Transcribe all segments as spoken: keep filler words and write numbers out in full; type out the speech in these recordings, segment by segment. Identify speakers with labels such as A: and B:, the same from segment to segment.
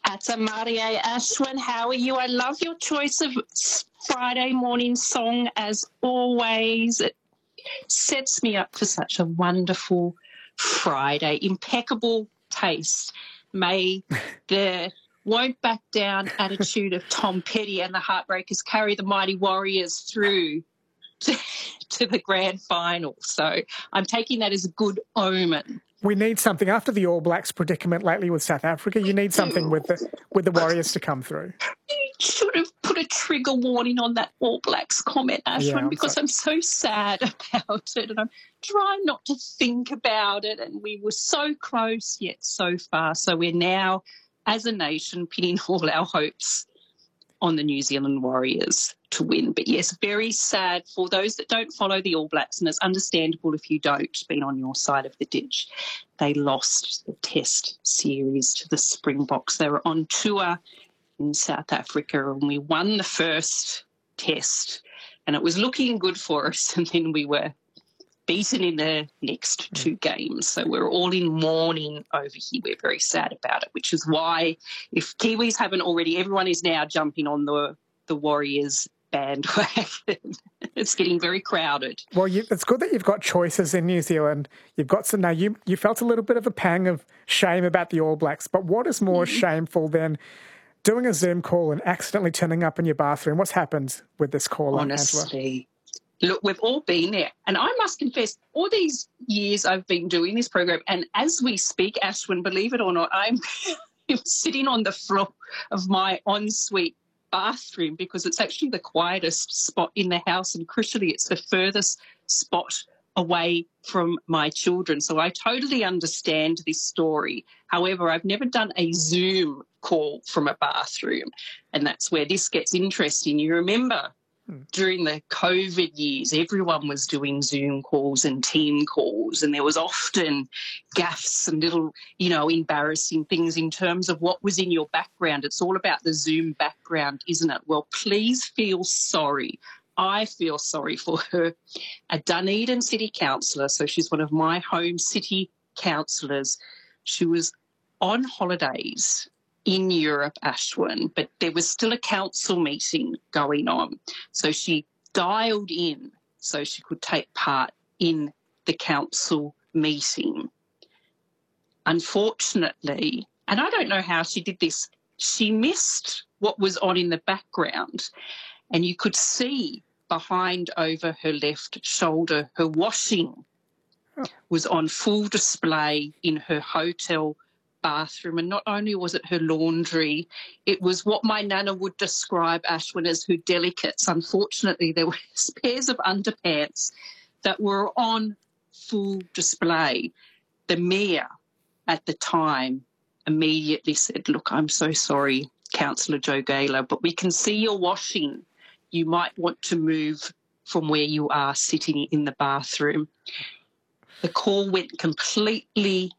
A: Ata Maria Ashwin, how are you? I love your choice of Friday morning song as always. It sets me up for such a wonderful Friday. Impeccable taste. May the won't back down attitude of Tom Petty and the Heartbreakers carry the Mighty Warriors through to, to the grand final. So I'm taking that as a good omen.
B: We need something after the All Blacks predicament lately with South Africa. You need something with the with the Warriors to come through.
A: You should have put a trigger warning on that All Blacks comment, Ashwin,
B: Yeah, I'm
A: because
B: sorry.
A: I'm so sad about it and I'm trying not to think about it. And we were so close yet so far. So we're now, as a nation, pinning all our hopes on the New Zealand Warriors to win. But yes, very sad for those that don't follow the All Blacks, and it's understandable if you don't, being on your side of the ditch. They lost the Test series to the Springboks. They were on tour in South Africa and we won the first Test and it was looking good for us, and then we were beaten in the next two games. So we're all in mourning over here. We're very sad about it, which is why if Kiwis haven't already, everyone is now jumping on the, the Warriors bandwagon. It's getting very crowded.
B: Well, you, it's good that you've got choices in New Zealand. You've got some now. You you felt a little bit of a pang of shame about the All Blacks, but what is more mm-hmm. shameful than doing a Zoom call and accidentally turning up in your bathroom? What's happened with this call,
A: honestly?
B: Angela?
A: Look, we've all been there. And I must confess, all these years I've been doing this program, and as we speak, Ashwin, believe it or not, I'm sitting on the floor of my ensuite bathroom because it's actually the quietest spot in the house, and crucially, it's the furthest spot away from my children. So I totally understand this story. However, I've never done a Zoom call from a bathroom, and that's where this gets interesting. You remember during the COVID years, everyone was doing Zoom calls and team calls, and there was often gaffes and little, you know, embarrassing things in terms of what was in your background. It's all about the Zoom background, isn't it? Well, please feel sorry. I feel sorry for her, a Dunedin City Councillor, so she's one of my home city councillors. She was on holidays in Europe, Ashwin, but there was still a council meeting going on. So she dialed in so she could take part in the council meeting. Unfortunately, and I don't know how she did this, she missed what was on in the background, and you could see behind over her left shoulder, her washing was on full display in her hotel bathroom. And not only was it her laundry, it was what my nana would describe, Ashwin, as her delicates. Unfortunately, there were pairs of underpants that were on full display. The mayor at the time immediately said, look, I'm so sorry, Councillor Joe Gaylor, but we can see your washing. You might want to move from where you are sitting in the bathroom. The call went completely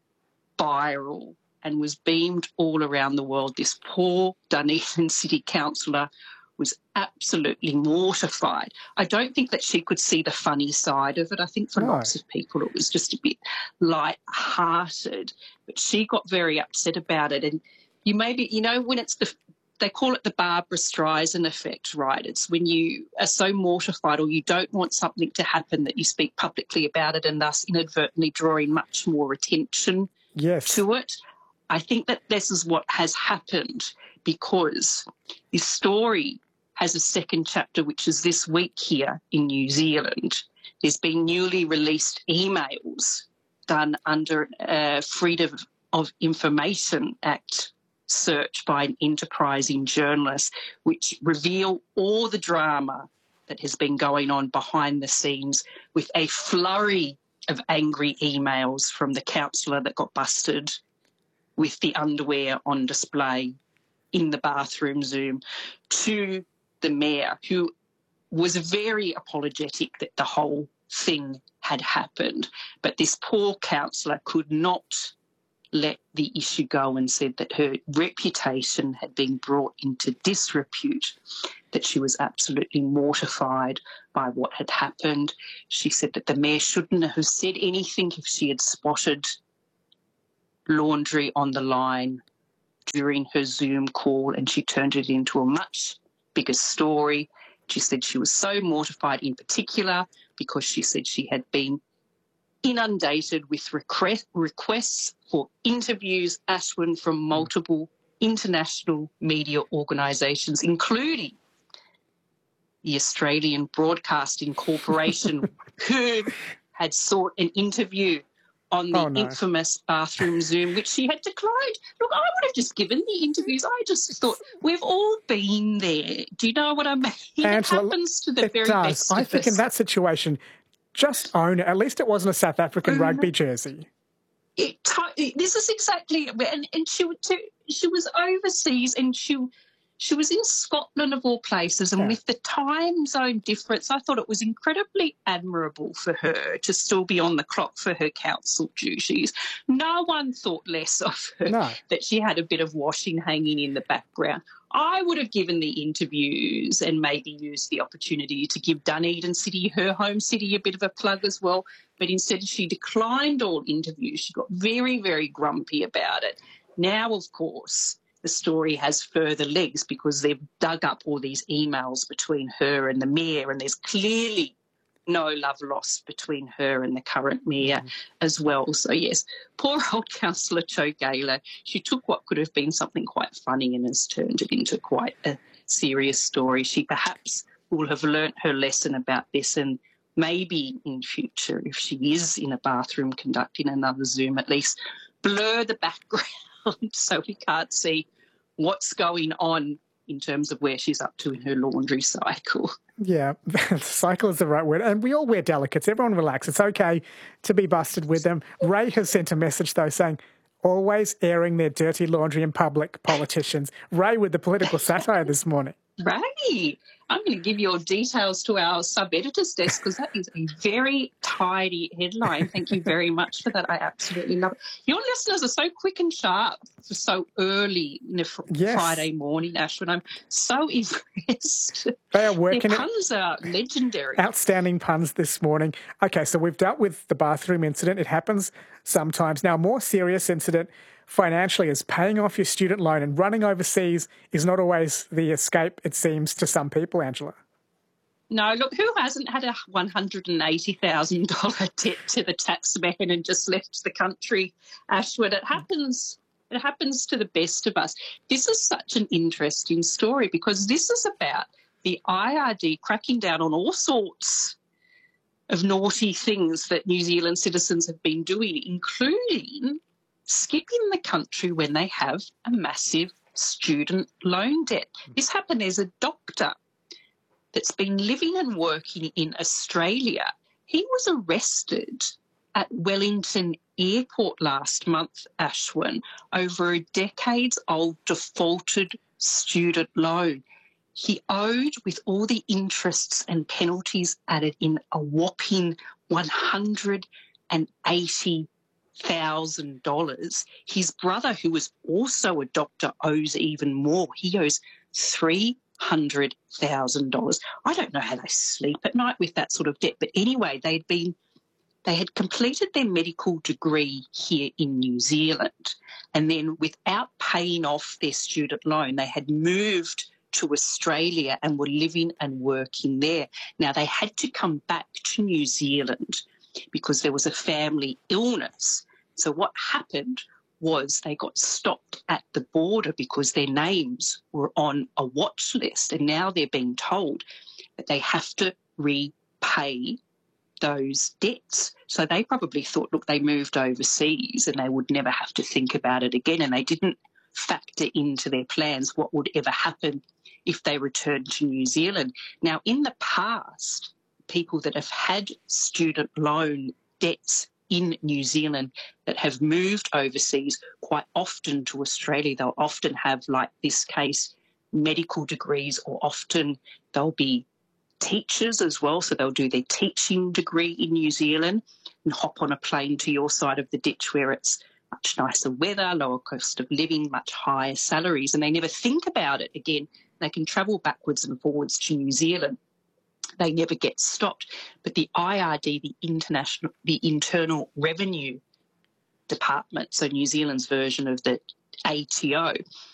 A: viral and was beamed all around the world. This poor Dunedin City Councillor was absolutely mortified. I don't think that she could see the funny side of it. I think for
B: no.
A: lots of people it was just a bit light-hearted, but she got very upset about it. And you maybe, you know, when it's the, they call it the Barbara Streisand effect, right? It's when you are so mortified or you don't want something to happen that you speak publicly about it and thus inadvertently drawing much more attention
B: yes.
A: to it. I think that this is what has happened because this story has a second chapter, which is this week here in New Zealand. There's been newly released emails done under a Freedom of Information Act search by an enterprising journalist, which reveal all the drama that has been going on behind the scenes with a flurry of angry emails from the councillor that got busted with the underwear on display in the bathroom Zoom to the mayor, who was very apologetic that the whole thing had happened. But this poor councillor could not let the issue go and said that her reputation had been brought into disrepute, that she was absolutely mortified by what had happened. She said that the mayor shouldn't have said anything if she had spotted laundry on the line during her Zoom call, and she turned it into a much bigger story. She said she was so mortified in particular because she said she had been inundated with request, requests for interviews, Ashwin, from multiple international media organisations, including the Australian Broadcasting Corporation, who had sought an interview on the
B: oh, no.
A: infamous bathroom Zoom, which she had declined. Look, I would have just given the interviews. I just thought, we've all been there. Do you know what I mean?
B: Angela,
A: it happens to the
B: it
A: very
B: does.
A: best
B: I
A: of
B: think
A: us.
B: in that situation, just own it. At least it wasn't a South African rugby jersey.
A: It, this is exactly, and, and she, she was overseas, and she she was in Scotland of all places, and yeah. with the time zone difference, I thought it was incredibly admirable for her to still be on the clock for her council duties. No one thought less of her
B: no.
A: that she had a bit of washing hanging in the background. I would have given the interviews and maybe used the opportunity to give Dunedin City, her home city, a bit of a plug as well. But instead she declined all interviews. She got very, very grumpy about it. Now, of course, the story has further legs because they've dug up all these emails between her and the mayor, and there's clearly no love lost between her and the current mayor mm. as well. So, yes, poor old Councillor Jo Gaylor, she took what could have been something quite funny and has turned it into quite a serious story. She perhaps will have learnt her lesson about this, and maybe in future, if she is in a bathroom conducting another Zoom, at least blur the background so we can't see what's going on in terms of where she's up to in her laundry cycle.
B: Yeah, cycle is the right word. And we all wear delicates. Everyone relax. It's okay to be busted with them. Ray has sent a message, though, saying, always airing their dirty laundry in public, politicians. Ray with the political satire this morning.
A: Ray, I'm going to give your details to our sub-editor's desk because that is a very tidy headline. Thank you very much for that. I absolutely love it. Your listeners are so quick and sharp for so early in a fr- yes. Friday morning, Ashwin. I'm so impressed.
B: They are working.
A: Their puns are legendary.
B: Outstanding puns this morning. Okay, so we've dealt with the bathroom incident. It happens sometimes. Now, a more serious incident financially is paying off your student loan, and running overseas is not always the escape, it seems, to some people, Angela.
A: No, look, who hasn't had a one hundred eighty thousand dollars debt to the taxman and just left the country, Ashwin? It happens. It happens to the best of us. This is such an interesting story because this is about the I R D cracking down on all sorts of naughty things that New Zealand citizens have been doing, including skipping the country when they have a massive student loan debt. This happened as a doctor that's been living and working in Australia. He was arrested at Wellington Airport last month, Ashwin, over a decades-old defaulted student loan. He owed, with all the interests and penalties added in, a whopping one hundred eighty thousand dollars. His brother, who was also a doctor, owes even more. He owes three hundred thousand dollars. I don't know how they sleep at night with that sort of debt. But anyway, they'd been, they had completed their medical degree here in New Zealand. And then without paying off their student loan, they had moved to Australia and were living and working there. Now, they had to come back to New Zealand because there was a family illness. So what happened was they got stopped at the border because their names were on a watch list, and now they're being told that they have to repay those debts. So they probably thought, look, they moved overseas and they would never have to think about it again, and they didn't factor into their plans what would ever happen if they returned to New Zealand. Now, in the past, people that have had student loan debts in New Zealand that have moved overseas, quite often to Australia, they'll often have, like this case, medical degrees, or often they'll be teachers as well. So they'll do their teaching degree in New Zealand and hop on a plane to your side of the ditch where it's much nicer weather, lower cost of living, much higher salaries, and they never think about it again. They can travel backwards and forwards to New Zealand. They never get stopped. But the I R D, the international, the Internal Revenue Department, so New Zealand's version of the A T O.